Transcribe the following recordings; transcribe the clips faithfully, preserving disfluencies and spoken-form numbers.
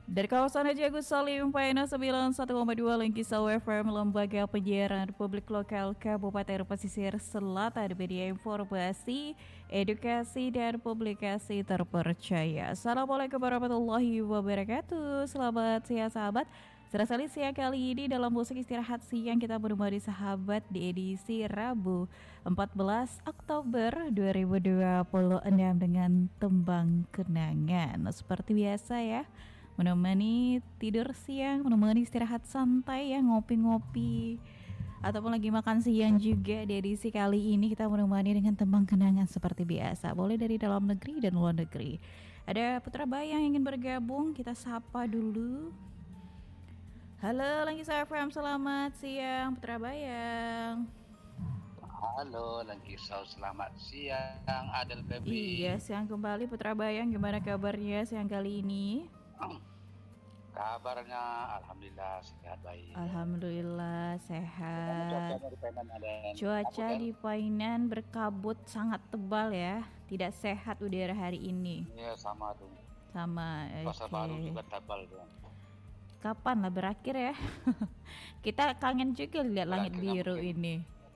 Dari kawasan Haji Agus Salim, P N sembilan puluh satu koma dua Lengkisau F M, Lembaga Penyiaran Republik Lokal Kabupaten Pesisir Selatan, media informasi, edukasi, dan publikasi terpercaya. Assalamualaikum warahmatullahi wabarakatuh. Selamat siang sahabat. Serasa siang kali ini dalam musik istirahat siang kita menemani sahabat di edisi Rabu empat belas Oktober dua ribu dua puluh enam dengan tembang kenangan. Seperti biasa ya, menemani tidur siang, menemani istirahat santai ya, ngopi-ngopi ataupun lagi makan siang juga. Di edisi kali ini kita menemani dengan tembang kenangan seperti biasa. Boleh dari dalam negeri dan luar negeri. Ada Putra Bayang yang ingin bergabung, kita sapa dulu. Halo Lengkisau F M, selamat siang Putra Bayang. Halo Lengkisau, selamat siang Adel Baby. Iya, siang kembali Putra Bayang, gimana kabarnya siang kali ini? Kabarnya alhamdulillah sehat baik. Alhamdulillah sehat. Cuaca, Cuaca di Painan berkabut sangat tebal ya. Tidak sehat udara hari ini. Iya sama tuh. Sama. Puasa Okay. baru juga tebal tuh. Kapan lah berakhir ya? Kita kangen juga lihat langit biru mungkin ini.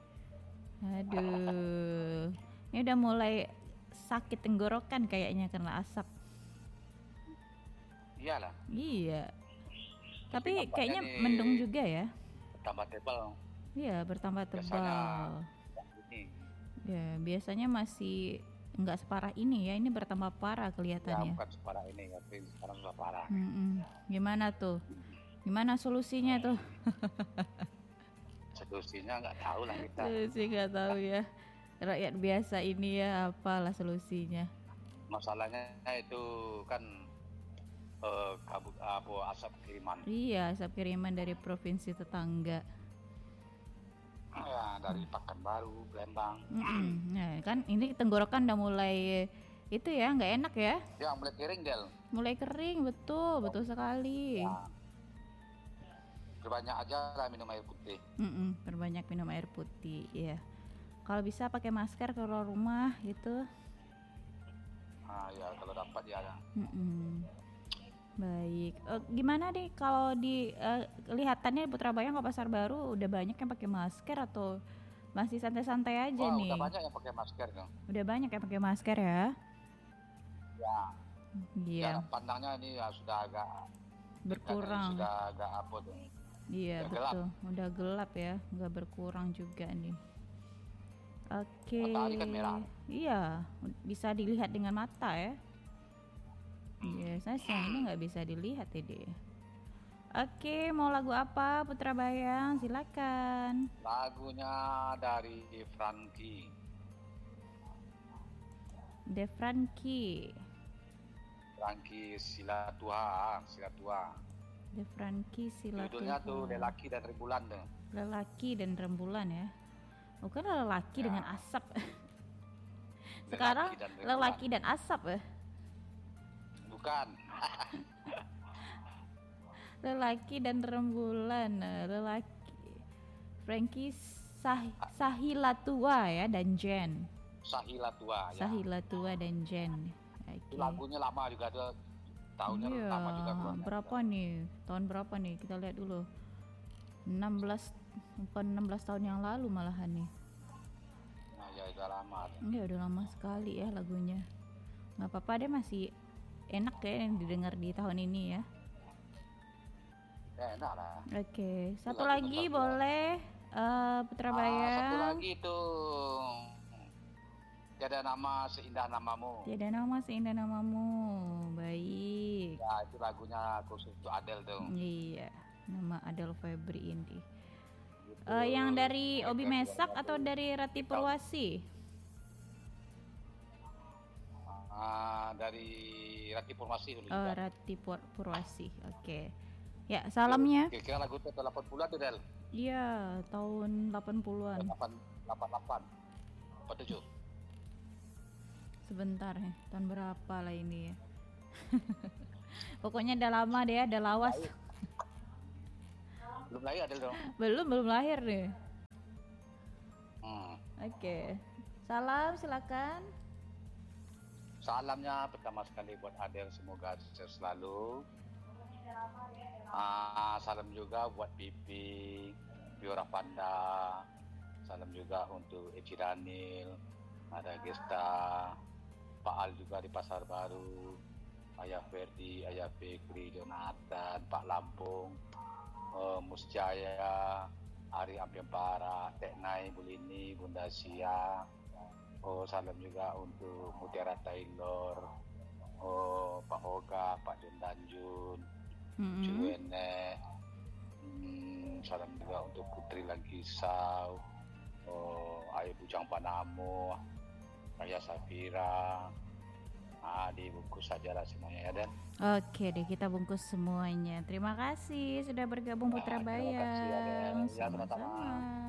Aduh. Ini udah mulai sakit tenggorokan kayaknya karena asap. Iyalah. Iya. Tapi kayaknya mendung juga ya. Bertambah tebal. Iya, bertambah tebal. Ini. Ya, biasanya masih nggak separah ini ya. Ini bertambah parah kelihatannya. Ya, bukan separah ini, tapi sekarang sudah parah. Mm-mm. Gimana tuh? Gimana solusinya tuh? Solusinya nggak tahu lah kita. Solusi nggak tahu ya. Rakyat biasa ini ya, apalah solusinya? Masalahnya itu kan Uh, kabut apa asap kiriman. Iya, asap kiriman dari provinsi tetangga. Ya, dari Pekanbaru, Palembang. Nah, kan ini tenggorokan udah mulai itu ya, nggak enak ya? Ya, mulai kering Del. Mulai kering, betul, betul sekali. Ya. Perbanyak aja lah minum air putih. Mm-mm, perbanyak minum air putih, ya. Kalau bisa pakai masker keluar rumah gitu. Ah ya, kalau dapat ya. Mm-mm. Baik, uh, gimana nih kalau di uh, kelihatannya Putra Bayang ke Pasar Baru udah banyak yang pakai masker atau masih santai-santai aja? Wah, nih? Udah banyak yang pakai masker kan? Udah banyak yang pakai masker ya? Ya. Iya. Jarak pandangnya ini ya sudah agak berkurang. Sudah agak apa tuh? Iya udah betul, gelap. Udah gelap ya, nggak berkurang juga nih. Oke. Matahari kan merah. Iya, bisa dilihat dengan mata ya. Iya, saya siang ini nggak bisa dilihat ini. Oke, mau lagu apa Putra Bayang? Silakan. Lagunya dari Frankie. De Frankie. Frankie Silatua, Silatua. De Frankie Silatua. Judulnya tuh Lelaki dan Rembulan tuh. Lelaki dan Rembulan ya. Bukan lelaki ya. Dengan asap. Sekarang lelaki dan, lelaki dan asap ya. Bukan. Lelaki dan Rembulan. Lelaki Frankie Sah Sahilatua ya dan Jen. Sahilatua ya. Sahilatua dan Jen. Okay. Lagunya lama juga tuh. Tahunnya iya, lama juga keluarnya. Berapa nih? Tahun berapa nih? Kita lihat dulu. enam belas bukan enam belas tahun yang lalu malahan nih. Nah, ya udah lama. Iya, udah lama sekali ya lagunya. Nggak apa-apa deh, masih enak ya yang didengar di tahun ini ya. Ya enak lah. Oke, okay. Satu lagi boleh uh, Putra Bayang. Ah, satu lagi tuh. Tiada nama seindah namamu. Tiada nama seindah namamu. Baik. Ya, itu lagunya khusus untuk Adel tuh. Iya, nama Adel Febri ini. Gitu. Uh, yang dari Obi Mesak atau dari Rati Purwasi? Uh, dari Rati Purwasi dulu. Oh, Rati Pur Purwasi. Oke. Okay. Ya, salamnya. Kira-kira lagu itu delapan puluhan tuh, Del. Iya, tahun delapan puluhan. delapan puluh delapan. delapan puluh tujuh. Sebentar ya, tahun berapa lah ini ya. Pokoknya udah lama deh, udah lawas. Belum lahir Adel dong? Belum, belum lahir nih. Hmm. Oke. Okay. Salam, silakan. Salamnya pertama sekali buat Adel, semoga sukses selalu. Ah, salam juga buat Pipi, Biora Panda. Salam juga untuk Eci Daniel, ada Gesta, Pak Al juga di Pasar Baru, Ayah Ferdi, Ayah Fikri, Jonathan, Pak Lampung, uh, Musjaya, Ari Ampiampara, Teknai, Bulini, Bunda Sia. Oh, salam juga untuk Mutiara Taylor, oh, Pak Hoga, Pak Jun Danjun, Mm-mm. Cuene, hmm, salam juga untuk Putri Lagisau, oh, Ayu Bujang Panamo, Ayah Safira. Ah, dibungkus saja lah semuanya ya, Den. Oke deh, kita bungkus semuanya. Terima kasih sudah bergabung Putra Ah, terima kasih ya, Den. Bayang. Ya, sama-sama. Sama-sama.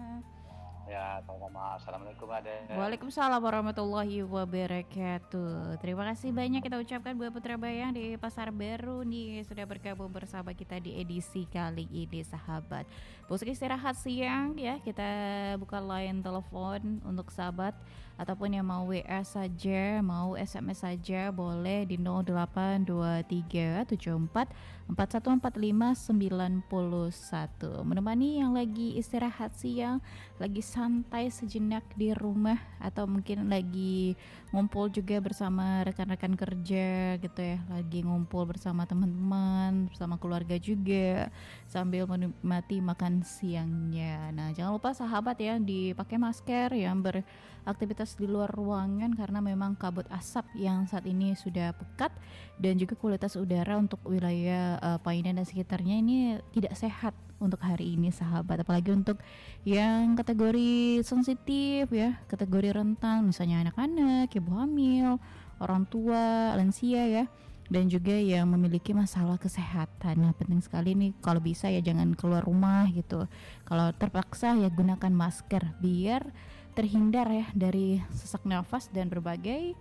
Ya, sama-sama. Assalamualaikum, Den. Waalaikumsalam warahmatullahi wabarakatuh. Terima kasih banyak kita ucapkan buat Putra Bayang di Pasar Baru nih sudah bergabung bersama kita di edisi kali ini, sahabat. Pusat istirahat siang ya, kita buka line telepon untuk sahabat ataupun yang mau W A saja, mau S M S saja boleh di nol delapan dua tiga tujuh empat empat satu empat lima sembilan satu. Menemani yang lagi istirahat siang, lagi santai sejenak di rumah atau mungkin lagi ngumpul juga bersama rekan-rekan kerja gitu ya, lagi ngumpul bersama teman-teman, bersama keluarga juga sambil menikmati makan siangnya. Nah, jangan lupa sahabat ya, dipakai masker yang beraktivitas di luar ruangan karena memang kabut asap yang saat ini sudah pekat dan juga kualitas udara untuk wilayah uh, Painan dan sekitarnya ini tidak sehat untuk hari ini, sahabat. Apalagi untuk yang kategori sensitif ya, kategori rentan, misalnya anak-anak, ibu hamil, orang tua, lansia ya, dan juga yang memiliki masalah kesehatan. Nah, penting sekali nih kalau bisa ya jangan keluar rumah gitu. Kalau terpaksa ya gunakan masker biar terhindar ya dari sesak nafas dan berbagai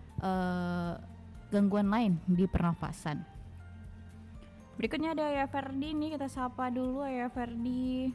uh, gangguan lain di pernafasan. Berikutnya ada ya Ferdi nih, kita sapa dulu ya Ferdi.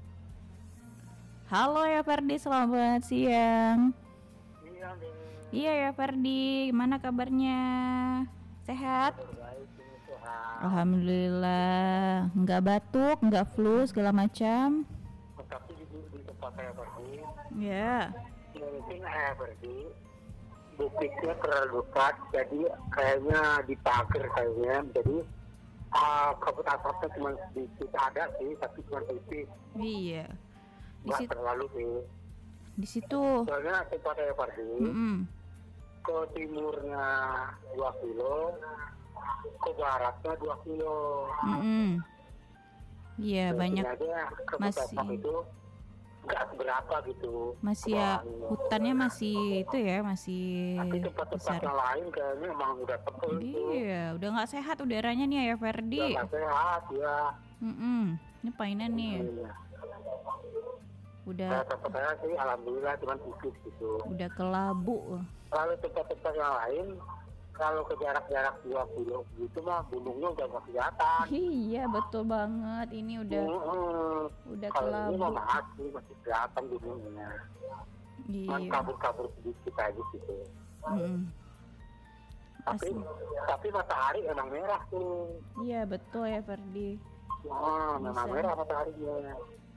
Halo ya Ferdi, selamat siang. Iya, deh. Iya ya Ferdi, gimana kabarnya? Sehat? Baik, ini sehat. Alhamdulillah, nggak batuk, nggak flu segala macam. Tapi di, di tempat saya pergi, Ya. ya mungkin saya pergi, bukitnya terlalu dekat, jadi kayaknya dipagar kayaknya, jadi uh, kabut asapnya cuma sedikit ada sih, tapi cuma sedikit, Iya. Di nggak situ, terlalu sih. di situ. Soalnya tempat saya pergi, Mm-mm. ke timurnya dua kilo, ke baratnya dua kilo. Mm-mm. Iya, Jadi banyak aja kabut masih- asap itu nggak seberapa gitu. masih ya, Wah, hutannya masih itu ya, masih tapi tempat-tempat besar. yang lain kayaknya emang udah tebel tuh. Iya, udah nggak sehat udaranya nih ya Ferdi. Udah nggak sehat ya. Mm-mm. Ini Painan nih, Iya. udah Nah, tempat saya sih alhamdulillah cuma sedikit gitu. udah kelabu. Kalau tempat-tempat yang lain, kalau ke jarak-jarak dua kilo gitu mah gunungnya udah nggak kelihatan. Iya, betul banget. Ini udah Hmm, udah kalau ini mah kelabu. masih masih kelihatan gunungnya. Cuman Iya. kabur-kabur sedikit aja gitu. Mm-mm. Tapi Asli. tapi matahari emang merah tuh. Iya, betul ya Ferdi. Wah, memang Bisa. merah mataharinya.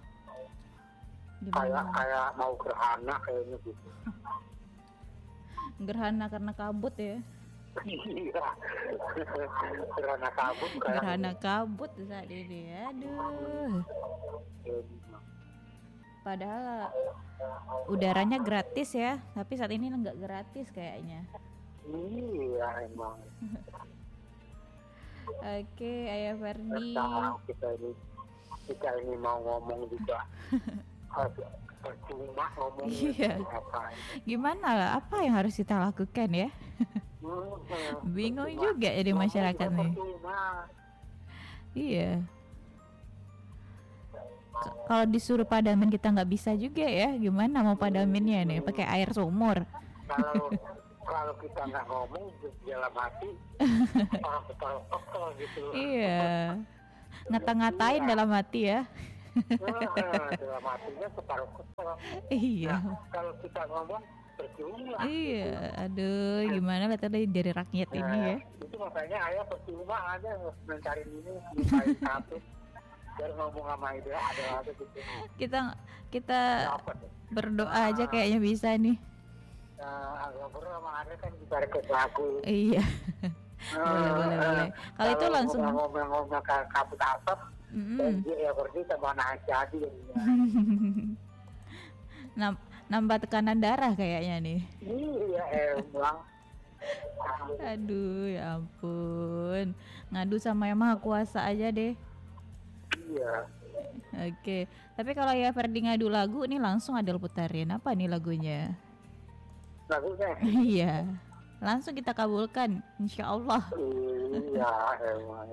Kayak Gimana? kayak mau gerhana kayaknya gitu. Gerhana karena kabut ya. Iya. Gerhana kabut kayak Gerhana kabut saat ini. Aduh. Padahal udaranya gratis ya, tapi saat ini nggak gratis kayaknya. Iya emang. Oke, Ayah Ferdi. Tahu kita ini kita ini mau ngomong juga. Percuma ngomong Iya. apa. Gimana lah? Apa yang harus kita lakukan ya? Bingung juga jadi masyarakat nih. Iya. K- Kalau disuruh padamin kita nggak bisa juga ya. Gimana mau padaminnya nih? Pakai air sumur. Kalau kalau kita nggak ngomong di dalam hati, ah betul betul gitu. Iya. Ngata-ngatain dalam hati ya. Nah, dalam hatinya separuh kesel. Iya. Nah, kalau kita ngomong percuma. Iya, aduh, gimana lah tadi dari rakyat Nah, ini ya. itu makanya ayah percuma aja mencari ini, mencari satu. Biar ngomong sama itu ada apa gitu. Kita kita Apa tuh? berdoa aja kayaknya bisa nih. Nah, agak perlu sama ada kan kita request lagu. Iya. Boleh, boleh, boleh. Kalau itu langsung ngomong-ngomong ke kabut asap, Mm-mm. ya berarti sama anak jadi. Nam- nambah tekanan darah kayaknya nih. Iya emang. Aduh, ya ampun. Ngadu sama yang maha kuasa aja deh. Iya. Oke. Tapi kalau ya Ferdi ngadu lagu nih langsung Adel putarin. Apa nih lagunya? Lagunya. Iya. Langsung kita kabulkan, insya Allah. Iya emang.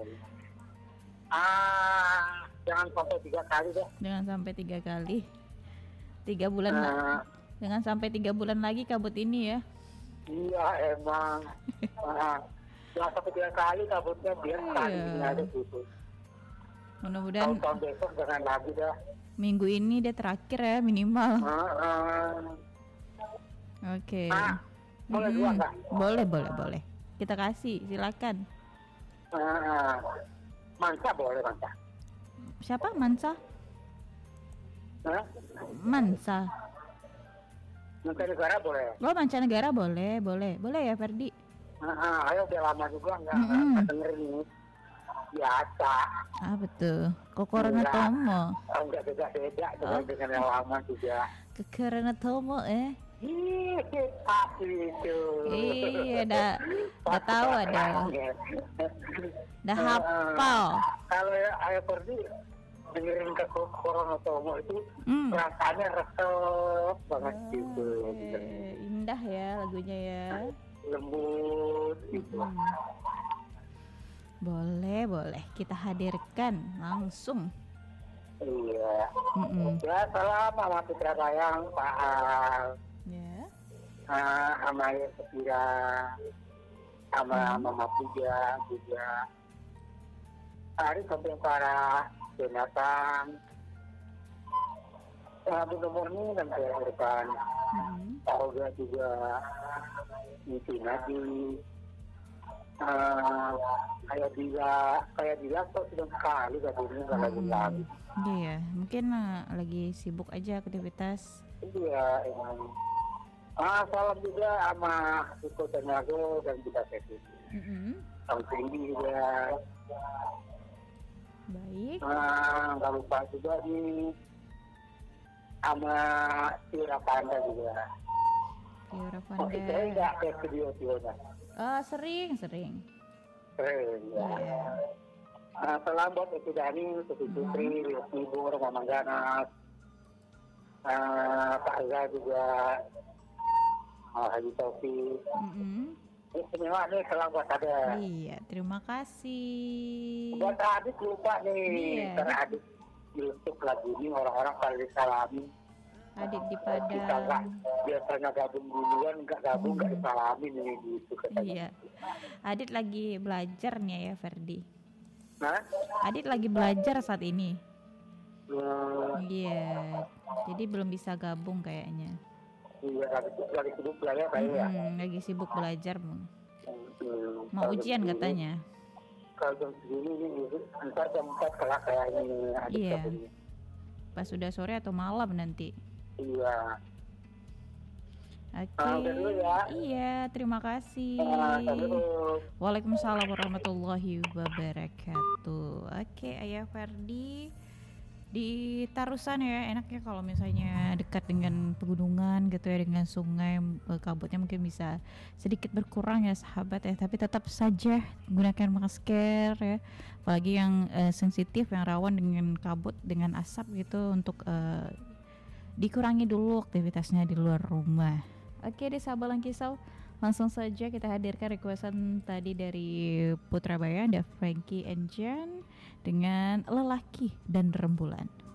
Ah, jangan sampai tiga kali deh. Jangan sampai tiga kali. Tiga bulan Nah, la- Jangan sampai tiga bulan lagi kabut ini ya. iya emang. Nah, jangan sampai tiga kali kabutnya biar sekali Iya. ini ada gitu. Mudah-mudahan Tahun-tahun besok jangan lagi dah. minggu ini dia terakhir ya minimal. Ah, ah. Oke. Ah, boleh Mm-mm. dua nggak? Boleh, boleh, boleh. Kita kasih, silakan. Ah, ah. Mansa boleh mansa. Siapa? Mansa? Hah? Mansa. Mansa negara boleh. Oh, mancanegara boleh, boleh. Boleh ya, Ferdi? Ah, ah. Ayo udah lama juga nggak Mm-mm. nggak denger ini. Biasa. Ah, betul. Kokorona Iya. Tomo. Oh, nggak beda-beda dengan Oh. dengan yang lama juga. Kokorona Tomo eh. Ih, pasti itu. Iya, dah dah tahu ada. Dah hafal. Kalau Ayo pergi dengerin ke Corona Tomo itu Hmm. perasaannya resep banget gitu. Eh, indah ya lagunya ya. Lembut gitu. Hmm. Boleh, boleh. Kita hadirkan langsung. Iya. Mm-mm. Ya salam sama Putra Bayang, Pak Al, Ya. ah, sama Ayah Sepira, sama Hmm. Mama Puja juga. Hari sampai para Jonathan, ya, Bu Murni dan saya depan. Mm-mm. Pak Oga juga, Niti Nadi, ah, kayak Bila, kayak Bila kok sudah sekali gabungnya nggak lagi Mm-mm. lagi. Iya, mungkin uh, lagi sibuk aja aktivitas. Iya, emang. Ah, salam juga sama Iko Tenago dan juga Sesi. Mm-mm. Sama Cindy juga. Baik. Ah, nggak lupa juga nih sama Tira Panda juga. Tiara Oh, itu Fanda. enggak ke studio-studionya. Oh, sering, sering. Keren, ya. Iya. Ah, salam buat Eki Dani, Sufi Putri, Ibu, Mama Ganas. Ah, Pak Azhar juga. Ah, Haji Taufik. Mm-mm. Ini semua nih salam buat ada. Iya, terima kasih. Buat Adit lupa nih, Iya. karena Adit YouTube lagi ini orang-orang pada disalami. Adik di Kita nggak Padang. biasanya gabung duluan, nggak gabung nggak disalamin ini gitu katanya. Iya. Adit lagi belajar nih ya, Ferdi. Nah, Adit lagi belajar saat ini. eh, Iya. Jadi belum bisa gabung kayaknya. iya lagi lagi sibuk lah ya kayak ya. Mm-mm, lagi sibuk belajar, Bang. Hmm, Mau kalau ujian jam segini- katanya. Kalau jam segini ini ntar jam empat kelar kayak ini Adit Iya. gabungnya. Pas sudah sore atau malam nanti. Iya. Oke. Ah, udah dulu ya. Iya, terima kasih. Ah, sampai dulu. Waalaikumsalam warahmatullahi wabarakatuh. Oke, Ayah Ferdi di Tarusan ya, enaknya kalau misalnya dekat dengan pegunungan gitu ya, dengan sungai, eh, kabutnya mungkin bisa sedikit berkurang ya sahabat ya, tapi tetap saja gunakan masker ya, apalagi yang eh, sensitif, yang rawan dengan kabut, dengan asap gitu, untuk eh, dikurangi dulu aktivitasnya di luar rumah. Oke deh sahabat Langkisau, langsung saja kita hadirkan requestan tadi dari Putra Bayan, ada Frankie and Jan dengan Lelaki dan Rembulan.